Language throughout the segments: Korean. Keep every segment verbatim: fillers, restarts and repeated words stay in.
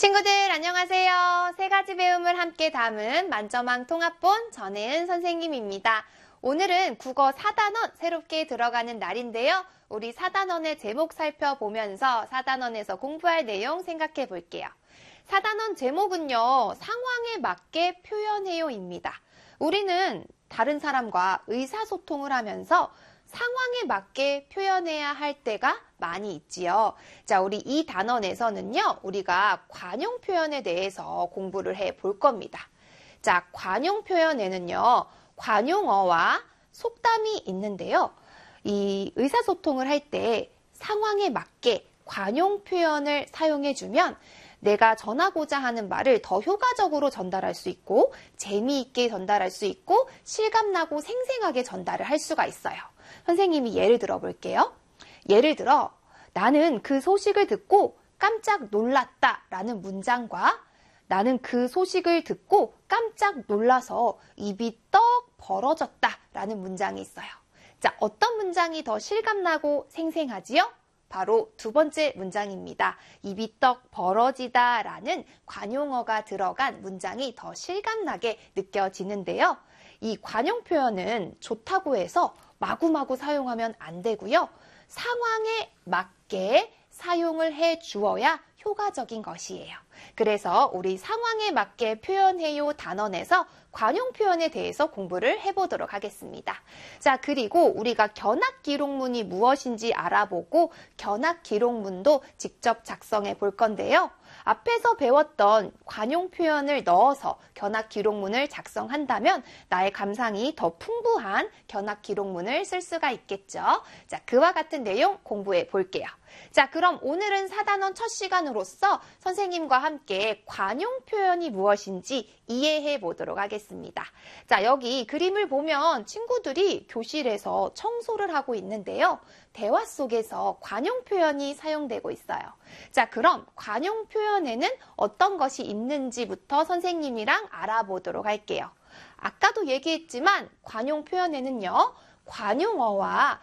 친구들 안녕하세요. 세 가지 배움을 함께 담은 만점왕 통합본 전혜은 선생님입니다. 오늘은 국어 사 단원 새롭게 들어가는 날인데요. 우리 사 단원의 제목 살펴보면서 사 단원에서 공부할 내용 생각해 볼게요. 사 단원 제목은요. 상황에 맞게 표현해요입니다. 우리는 다른 사람과 의사소통을 하면서 상황에 맞게 표현해야 할 때가 많이 있지요. 자, 우리 이 단원에서는요, 우리가 관용 표현에 대해서 공부를 해 볼 겁니다. 자, 관용 표현에는요, 관용어와 속담이 있는데요. 이 의사소통을 할 때 상황에 맞게 관용 표현을 사용해주면 내가 전하고자 하는 말을 더 효과적으로 전달할 수 있고 재미있게 전달할 수 있고 실감나고 생생하게 전달을 할 수가 있어요. 선생님이 예를 들어 볼게요. 예를 들어 나는 그 소식을 듣고 깜짝 놀랐다 라는 문장과 나는 그 소식을 듣고 깜짝 놀라서 입이 떡 벌어졌다 라는 문장이 있어요. 자, 어떤 문장이 더 실감나고 생생하지요? 바로 두 번째 문장입니다. 입이 떡 벌어지다 라는 관용어가 들어간 문장이 더 실감나게 느껴지는데요. 이 관용 표현은 좋다고 해서 마구마구 사용하면 안 되고요. 상황에 맞게 사용을 해 주어야 효과적인 것이에요. 그래서 우리 상황에 맞게 표현해요 단원에서 관용 표현에 대해서 공부를 해보도록 하겠습니다. 자, 그리고 우리가 견학 기록문이 무엇인지 알아보고 견학 기록문도 직접 작성해 볼 건데요. 앞에서 배웠던 관용 표현을 넣어서 견학 기록문을 작성한다면 나의 감상이 더 풍부한 견학 기록문을 쓸 수가 있겠죠. 자, 그와 같은 내용 공부해 볼게요. 자, 그럼 오늘은 사 단원 첫 시간으로서 선생님과 함께 관용 표현이 무엇인지 이해해 보도록 하겠습니다. 자, 여기 그림을 보면 친구들이 교실에서 청소를 하고 있는데요. 대화 속에서 관용 표현이 사용되고 있어요. 자, 그럼 관용 표현에는 어떤 것이 있는지부터 선생님이랑 알아보도록 할게요. 아까도 얘기했지만 관용 표현에는요, 관용어와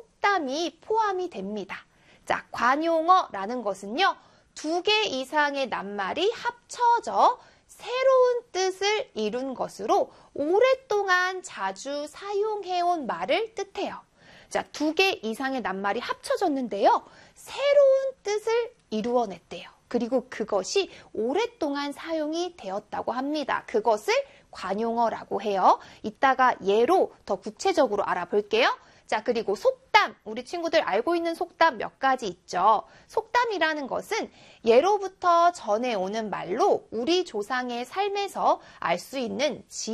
속담이 포함이 됩니다. 자, 관용어라는 것은요, 두 개 이상의 낱말이 합쳐져 새로운 뜻을 이룬 것으로 오랫동안 자주 사용해온 말을 뜻해요. 자, 두 개 이상의 낱말이 합쳐졌는데요. 새로운 뜻을 이루어냈대요. 그리고 그것이 오랫동안 사용이 되었다고 합니다. 그것을 관용어라고 해요. 이따가 예로 더 구체적으로 알아볼게요. 자, 그리고 속담, 우리 친구들 알고 있는 속담 몇 가지 있죠. 속담이라는 것은 예로부터 전해오는 말로 우리 조상의 삶에서 알 수 있는 지